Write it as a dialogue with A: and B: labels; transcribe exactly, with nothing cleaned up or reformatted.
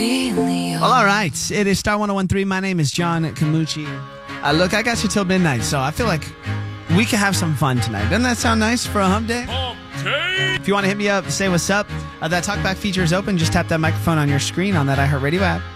A: Well, all right. It is Star one oh one three. My name is John Camucci. Uh, look, I got you till midnight, so I feel like we could have some fun tonight. Doesn't that sound nice for a hump day?
B: Hump day.
A: If you want to hit me up, say what's up. Uh, that talkback feature is open. Just tap that microphone on your screen on that iHeartRadio app.